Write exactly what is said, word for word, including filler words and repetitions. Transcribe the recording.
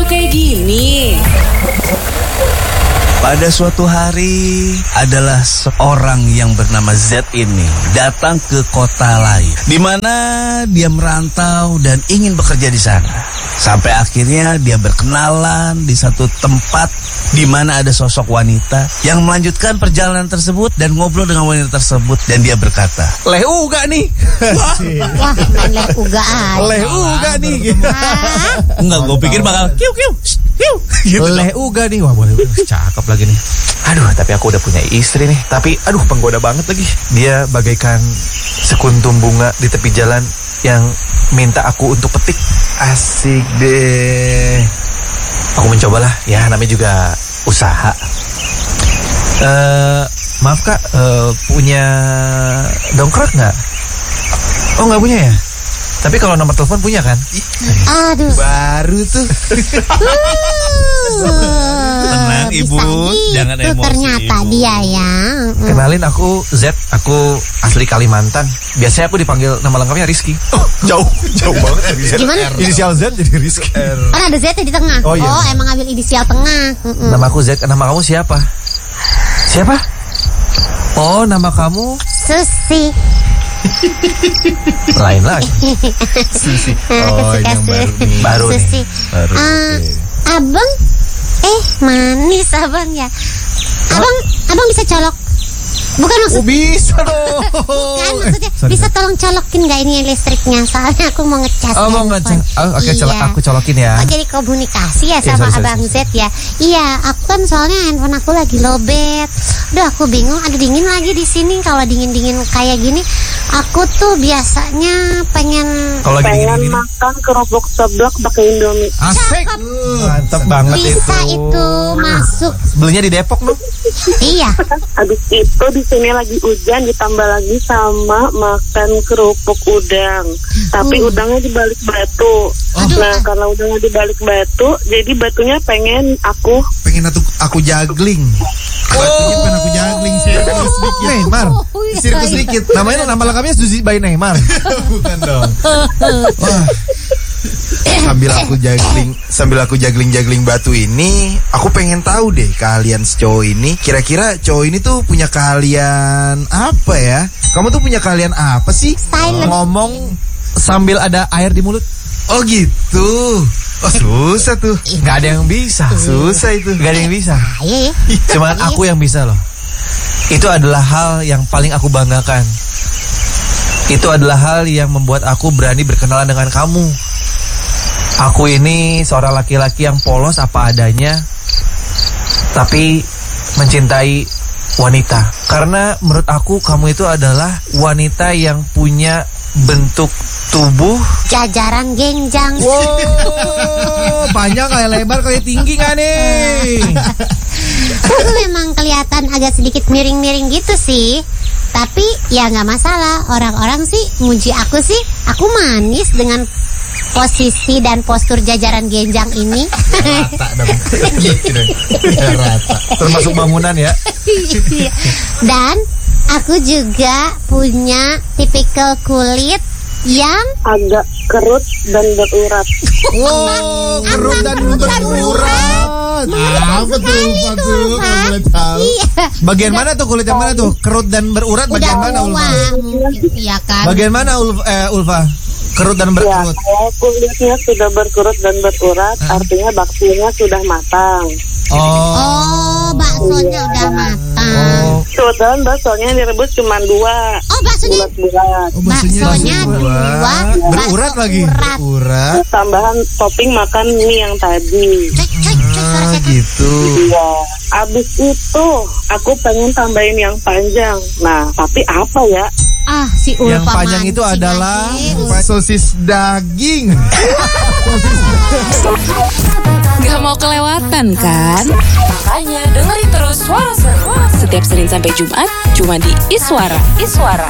kayak gini. Pada suatu hari adalah seorang yang bernama Z ini datang ke kota lain, di mana dia merantau dan ingin bekerja di sana. Sampai akhirnya dia berkenalan di satu tempat di mana ada sosok wanita yang melanjutkan perjalanan tersebut dan ngobrol dengan wanita tersebut, dan dia berkata, "Leh uga nih." Wah, main leh uga aja. Leh uga nih. Enggak, gue pikir bakal kiu kiu. Gitu leh uga nih. Wah, boleh, cakep lagi nih. Aduh, tapi aku udah punya istri nih. Tapi aduh, penggoda banget lagi. Dia bagaikan sekuntum bunga di tepi jalan yang minta aku untuk petik. Asik deh. Aku mencobalah. Ya, namanya juga usaha. uh, Maaf kak, uh, punya dongkrak nggak? Oh, nggak punya ya? Tapi kalau nomor telepon punya kan? Aduh. Baru tuh. Tenang ibu, gitu, jangan emosi ternyata ibu. dia ya. Kenalin, aku Z, aku asli Kalimantan. Biasanya aku dipanggil nama lengkapnya Rizky. Oh, jauh, jauh banget dari Z. Gimana? Inisial Z jadi Rizky. Kan ada Z di tengah. Oh, Oh, iya. emang ambil inisial tengah. Mm-mm. Nama aku Z, nama kamu siapa? Siapa? Oh, nama kamu Susi. lain lagi. Susi. Oh, ini yang baru nih. Baru nih. Susi. Baru. Ah, Oke. abang, eh manis abang ya. Abang, abang bisa colok? Bukan maksud, Oh, bisa dong. bukan maksudnya. Sorry, Bisa sorry. tolong colokin nggak ini listriknya? Soalnya aku mau ngecas. Oh, mau handphone. ngecas. Oh, oke, Iya. colok- aku colokin ya. Oh, jadi komunikasi ya Iya, sama sorry, sorry, abang sorry. Z ya? Iya, aku kan soalnya handphone aku lagi lobet. Aduh, aku bingung. Ada dingin lagi di sini. Kalau dingin-dingin kayak gini, aku tuh biasanya pengen. Kalau lagi Pengen gini-gini. makan kerupuk seblak pakai Indomie. Asik. Mantap banget itu. Bisa itu masuk. Belinya di Depok loh. Iya. Habis itu di sini lagi hujan, ditambah lagi sama makan kerupuk udang. Tapi Uh. udangnya di balik batu. Aduh. Nah, karena udangnya di balik batu, jadi batunya pengen aku Pengen aku, aku jagling. Batunya pengen aku jagling. Sirkus sedikit. Neymar. Sirkus sedikit. Namanya nama lengkapnya Suzy by Neymar. Bukan dong. Wah. Sambil aku jagling, sambil aku jagling-jagling batu ini, aku pengen tahu deh kalian cowok ini, kira-kira cowok ini tuh punya keahlian apa ya? Kamu tuh punya keahlian apa sih? Silent. Ngomong sambil ada air di mulut. Oh gitu. Oh susah tuh. Nggak ada yang bisa. Susah itu. Nggak ada yang bisa. Ayo. Cuman aku yang bisa loh. Itu adalah hal yang paling aku banggakan. Itu adalah hal yang membuat aku berani berkenalan dengan kamu. Aku ini seorang laki-laki yang polos apa adanya, tapi mencintai wanita. Karena menurut aku kamu itu adalah wanita yang punya bentuk tubuh. Jajaran genjang. Wow, panjang kayak lebar kayak tinggi kan nih. Aku memang kelihatan agak sedikit miring-miring gitu sih. Tapi ya nggak masalah. Orang-orang sih muji aku sih. Aku manis dengan posisi dan postur jajaran genjang ini. Rata dong. Gitu dong. Ya, rata. Termasuk bangunan ya. Dan aku juga punya tipikal kulit yang agak kerut dan berurat. Wow, kerut dan berurat. Apa tuh, apa tuh? Kalau boleh tahu. Iya. Bagian mana tuh kulit yang mana tuh? Kerut dan berurat Udah bagian mana Ulfa? tua mungkin, iya kan? Bagian mana Ulfa? Eh, Ulfa? Kerut dan Ya, berkerut. kalau kulitnya sudah berkerut dan berurat, artinya baksonya sudah matang. Oh. Oh, baksonya udah matang. Oh. Kebetulan baksonya direbus cuma dua. Oh, baksonya Bulat-bulat. Oh, baksonya dua. dua, Berurat bakso lagi. urat. Urat. Tambahan topping makan mie yang tadi. Cuy, cuy, cuy, suara Ah, setan. gitu. Iya. Abis itu aku pengen tambahin yang panjang. Nah, tapi apa ya? Ah, si Ulfa Yang panjang itu mancing adalah aja. Sosis daging. Gak mau kelewatan kan? Makanya dengerin terus Suara Seru setiap Senin sampai Jumat cuma di Iswara. Iswara.